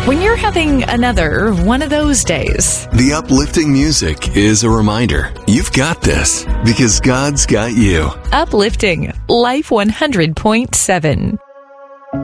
when you're having another one of those days. The uplifting music is a reminder you've got this because God's got you. Uplifting Life 100.7.